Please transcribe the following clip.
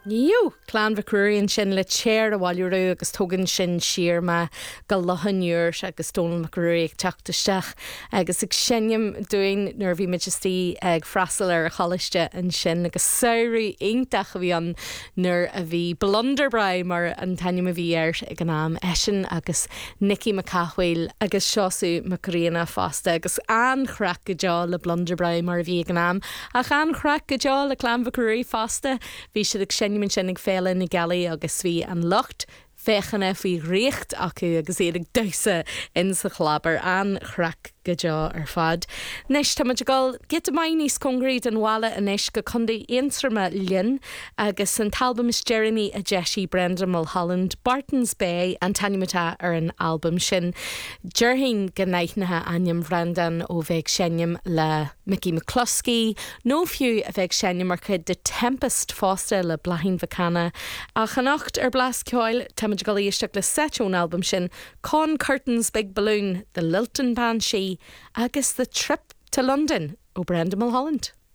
Níú Clán Victorian sin le chair a bháilú ru agus tugann sin siar me go lothanúir agus tónal macrúí ag teachtasteach agus ag sinneam doin nervhí majesty ag freastal ar a chalaiste an sin agus saoirí intach a bhí an nuair a bhí blunderbrai mar an tainnim a bhí ag an am Eisian agus Nicky McCahwail agus Seosú Macarena Fosta agus anchrac go deá le blunderbrai mar a bhí ag an am ach anchrac go deá le Clán Victoria Fosta bhí siad ag sin min sin ag féile na galí agus bhí an locht fechanna faoi riocht acu agus éad ag dusa in sa chlabar an chrac go deá ar fad. Nes tá muid gáil get mai níos congréid an bhála inis go chundaí intrama linn agus an talbum is Jeremy a Jessie Brenda Mulholland Barton's Bay an tanimata ar an album sin. Deirhin go naithnathe Aniam Brendan ó bheith sinneam le Mickey McCluskey, nó fiú a bheith sinneam mar chud de Tempest Fosta le Blahin Vacana a chanacht ar blas ceáil tá muid gáil isteach le setún album sin Con Curtains Big Balloon, the Lilton Banshee agus The Trip to London ó Brenda Mulholland.